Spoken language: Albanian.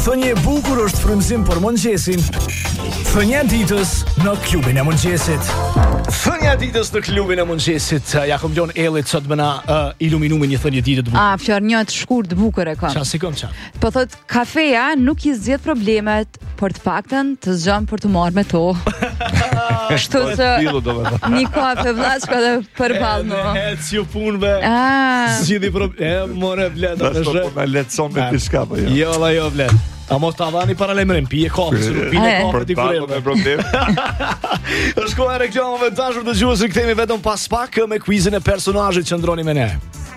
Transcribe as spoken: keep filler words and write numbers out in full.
Thënie e bukur është frymëzim për mëngjesin. Thënia e ditës në klubin e mëngjesit. Thënia e ditës në klubin e mëngjesit. Ja kom lënë Ellit sot më na uh, iluminuar një thënie ditë të bukur. A, fjalë një të shkurt të bukur e kam. Çfarë sikon çfarë? Po thot kafeja nuk i zgjidh problemet, por të paktën të zgjon për të marrë me to. Kështu që një kafe vllazka dhe përballë no. Ec ju punëve. Ah. Zgjidhi problem. E more vlet atë zë. Po na letson me diçka po jo. Jo, la jo vlet. A mos ta vani para lajmërim, pije kafe, pije kafe ti kur me problem. Është koha e reklamave, dashur dëgjues, rikthehemi vetëm pas pak me quizin e personazhit që ndroni me ne.